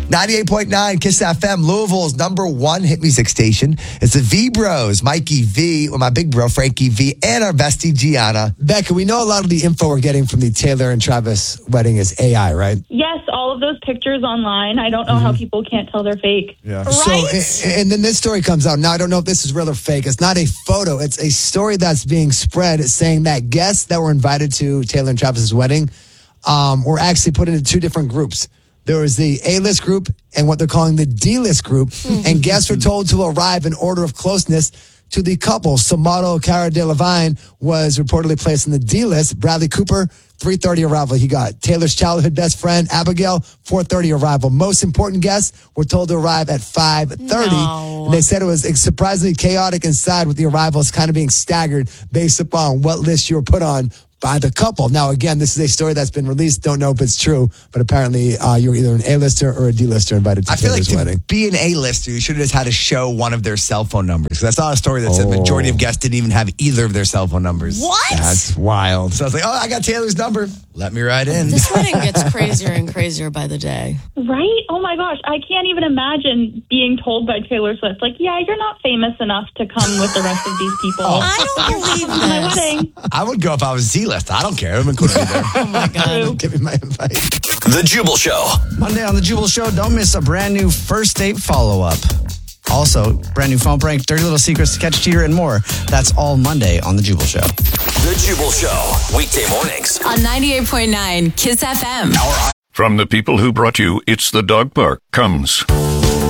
98.9 Kiss FM, Louisville's #1 hit music station. It's the V-Bros, Mikey V, or my big bro, Frankie V, and our bestie, Gianna. Becca, we know a lot of the info we're getting from the Taylor and Travis wedding is AI, right? Yes, all of those pictures online. I don't know how people can't tell they're fake. Yeah. Right? So, and then this story comes out. Now, I don't know if this is real or fake. It's not a photo. It's a story that's being spread saying that guests that were invited to Taylor and Travis's wedding were actually put into two different groups. There was the A-list group and what they're calling the D-list group. And guests were told to arrive in order of closeness to the couple. So model Cara Delevingne was reportedly placed in the D-list. Bradley Cooper, 3:30 arrival. He got Taylor's childhood best friend, Abigail, 4:30 arrival. Most important guests were told to arrive at 5:30. No. And they said it was surprisingly chaotic inside with the arrivals kind of being staggered based upon what list you were put on by the couple. Now, again, this is a story that's been released. Don't know if it's true, but apparently you're either an A-lister or a D-lister invited to I feel like Taylor's wedding. to be an A-lister, you should have just had to show one of their cell phone numbers. I saw a story that said the majority of guests didn't even have either of their cell phone numbers. What? That's wild. So I was like, I got Taylor's number. Let me right in. This wedding gets crazier and crazier by the day. Right? Oh my gosh. I can't even imagine being told by Taylor Swift, like, yeah, you're not famous enough to come with the rest of these people. I don't believe Come to my this. wedding. I would go if I was Z-list. I don't care. I'm included there. Oh my God. Give me my invite. The Jubal Show. Monday on The Jubal Show, don't miss a brand new first date follow-up. Also, brand new phone prank, dirty little secrets to catch a cheater, and more. That's all Monday on The Jubal Show. The Jubal Show. Weekday mornings. On 98.9 Kiss FM. Our From the people who brought you It's the Dog Park comes